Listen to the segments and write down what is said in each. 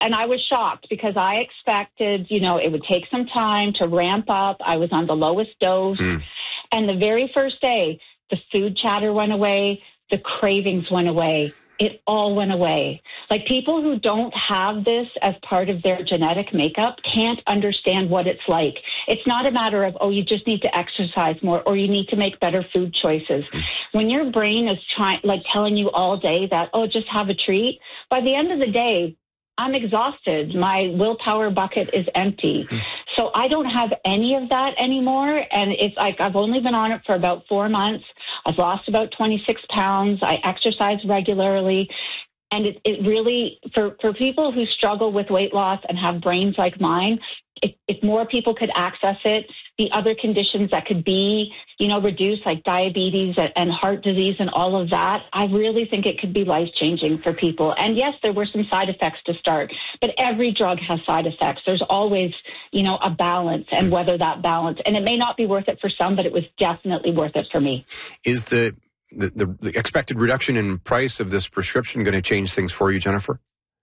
and I was shocked because I expected, it would take some time to ramp up. I was on the lowest dose. And the very first day, the food chatter went away. The cravings went away. It all went away. Like, people who don't have this as part of their genetic makeup can't understand what it's like. It's not a matter of, you just need to exercise more or you need to make better food choices. When your brain is telling you all day that, just have a treat, by the end of the day, I'm exhausted. My willpower bucket is empty. So I don't have any of that anymore. And it's like, I've only been on it for about 4 months. I've lost about 26 pounds. I exercise regularly. And it really, for people who struggle with weight loss and have brains like mine, if more people could access it, the other conditions that could be, reduced, like diabetes and heart disease and all of that, I really think it could be life-changing for people. And yes, there were some side effects to start, but every drug has side effects. There's always, a balance, and whether that balance, and it may not be worth it for some, but it was definitely worth it for me. Is the expected reduction in price of this prescription going to change things for you, Jennifer?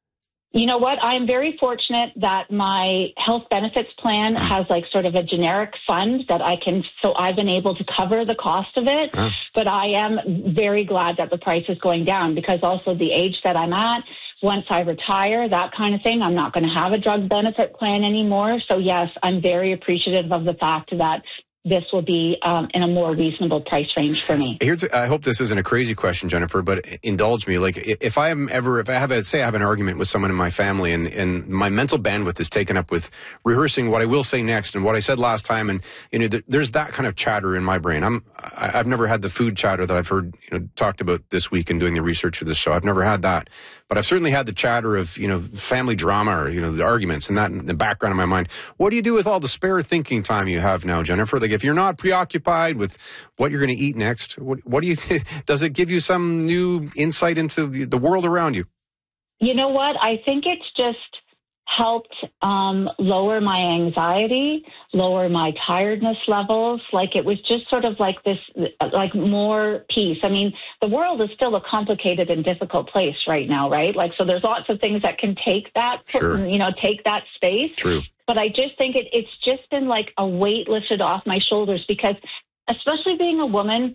You know what? I'm very fortunate that my health benefits plan has sort of a generic fund that so I've been able to cover the cost of it. But I am very glad that the price is going down, because also the age that I'm at, once I retire, that kind of thing, I'm not going to have a drug benefit plan anymore. So yes, I'm very appreciative of the fact that this will be in a more reasonable price range for me. I hope this isn't a crazy question, Jennifer, but indulge me. Like, if I have an argument with someone in my family and my mental bandwidth is taken up with rehearsing what I will say next and what I said last time, and there's that kind of chatter in my brain. I've never had the food chatter that I've heard talked about this week in doing the research for this show. I've never had that. But I've certainly had the chatter of, family drama or, the arguments and that in the background of my mind. What do you do with all the spare thinking time you have now, Jennifer? Like, if you're not preoccupied with what you're going to eat next, what do you does it give you some new insight into the world around you? You know what? I think it's just helped lower my anxiety, lower my tiredness levels. Like, it was just sort of like this, like more peace. I mean, the world is still a complicated and difficult place right now, right? Like, so there's lots of things that can take that, take that space. True. But I just think it's just been like a weight lifted off my shoulders, because especially being a woman,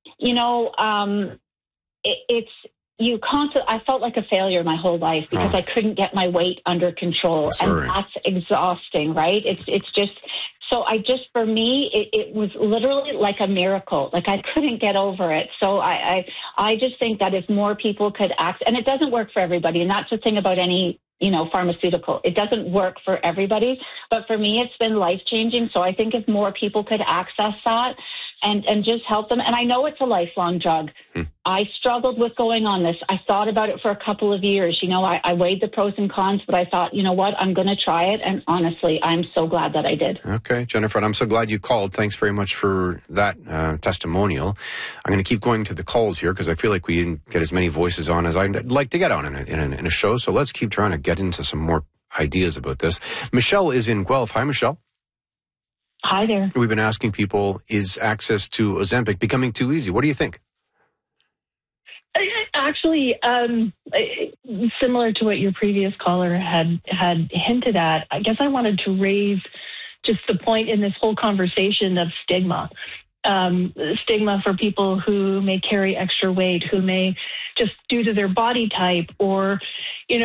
I felt like a failure my whole life because I couldn't get my weight under control. And that's exhausting, right? It's just, for me, it was literally like a miracle. Like, I couldn't get over it. So I just think that if more people could act, and it doesn't work for everybody. And that's the thing about any, pharmaceutical. It doesn't work for everybody, but for me, it's been life-changing. So I think if more people could access that and just help them. And I know it's a lifelong drug. I struggled with going on this. I thought about it for a couple of years. I weighed the pros and cons, but I thought, you know what, I'm going to try it. And honestly, I'm so glad that I did. Okay, Jennifer, and I'm so glad you called. Thanks very much for that testimonial. I'm going to keep going to the calls here because I feel like we didn't get as many voices on as I'd like to get on in a show. So let's keep trying to get into some more ideas about this. Michelle is in Guelph. Hi, Michelle. Hi there. We've been asking people, is access to Ozempic becoming too easy? What do you think? Actually, similar to what your previous caller had hinted at, I guess I wanted to raise just the point in this whole conversation of stigma. Stigma for people who may carry extra weight, who may just due to their body type or, due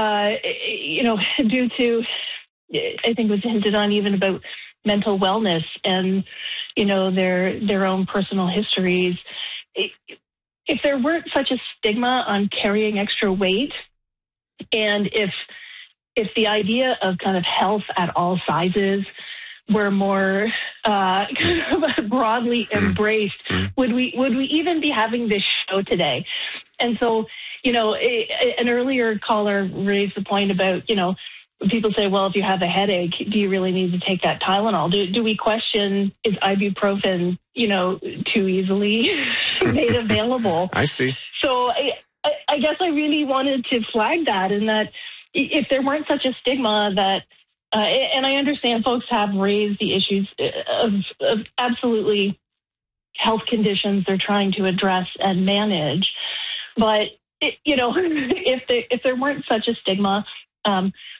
to, I think it was hinted on even about mental wellness and, their own personal histories. If there weren't such a stigma on carrying extra weight, and if the idea of kind of health at all sizes were more kind of broadly embraced, would we even be having this show today? And so, an earlier caller raised the point about, people say, well, if you have a headache, do you really need to take that Tylenol? Do we question, is ibuprofen, too easily made available? I see. So I guess I really wanted to flag that, and that if there weren't such a stigma that, and I understand folks have raised the issues of absolutely health conditions they're trying to address and manage, but, if there weren't such a stigma,